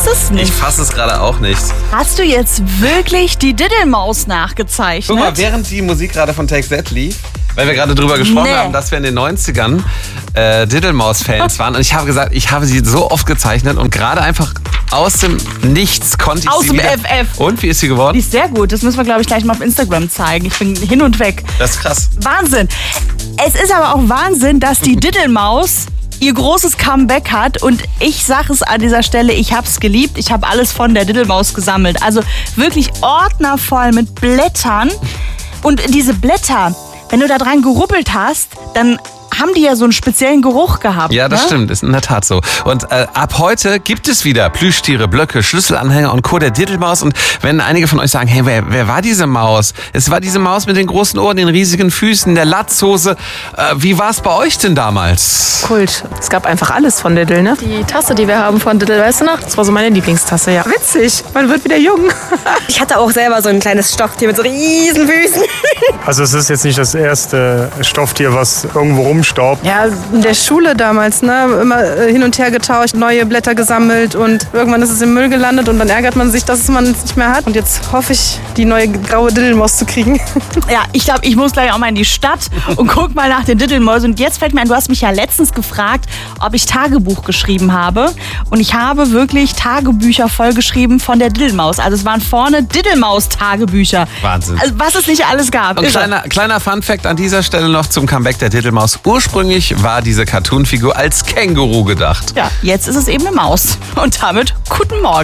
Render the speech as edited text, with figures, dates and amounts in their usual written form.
es nicht. Ich fasse es gerade auch nicht. Hast du jetzt wirklich die Diddelmaus nachgezeichnet? Guck mal, während die Musik gerade von Take That lief, weil wir gerade drüber gesprochen haben, dass wir in den 90ern Diddelmaus-Fans waren. Und ich habe gesagt, ich habe sie so oft gezeichnet und gerade einfach aus dem Nichts konnte ich sie wieder... FF. Und, wie ist sie geworden? Die ist sehr gut. Das müssen wir, glaube ich, gleich mal auf Instagram zeigen. Ich bin hin und weg. Das ist krass. Wahnsinn. Es ist aber auch Wahnsinn, dass die Diddelmaus ihr großes Comeback hat. Und ich sage es an dieser Stelle, ich habe es geliebt. Ich habe alles von der Diddelmaus gesammelt. Also wirklich ordnervoll mit Blättern. Und diese Blätter, wenn du da dran gerubbelt hast, dann haben die ja so einen speziellen Geruch gehabt. Ja, das stimmt, ist in der Tat so. Und ab heute gibt es wieder Plüschtiere, Blöcke, Schlüsselanhänger und Co. der Diddelmaus. Und wenn einige von euch sagen, hey, wer war diese Maus? Es war diese Maus mit den großen Ohren, den riesigen Füßen, der Latzhose. Wie war es bei euch denn damals? Kult. Es gab einfach alles von Diddel, ne? Die Tasse, die wir haben von Diddel, weißt du noch? Das war so meine Lieblingstasse, ja. Witzig, man wird wieder jung. Ich hatte auch selber so ein kleines Stofftier mit so riesen Füßen. Also es ist jetzt nicht das erste Stofftier, was irgendwo rumstaubt. Ja, in der Schule damals, ne? Immer hin und her getauscht, neue Blätter gesammelt und irgendwann ist es im Müll gelandet und dann ärgert man sich, dass man es nicht mehr hat. Und jetzt hoffe ich, die neue graue Diddelmaus zu kriegen. Ja, ich glaube, ich muss gleich auch mal in die Stadt und guck mal nach den Diddelmäusen. Und jetzt fällt mir ein, du hast mich ja letztens gefragt, ob ich Tagebuch geschrieben habe. Und ich habe wirklich Tagebücher vollgeschrieben von der Diddelmaus. Also es waren vorne Diddelmaus-Tagebücher. Wahnsinn. Also was es nicht alles gab. Und kleiner Funfact an dieser Stelle noch zum Comeback der Diddelmaus. Ursprünglich war diese Cartoonfigur als Känguru gedacht. Ja, jetzt ist es eben eine Maus. Und damit guten Morgen.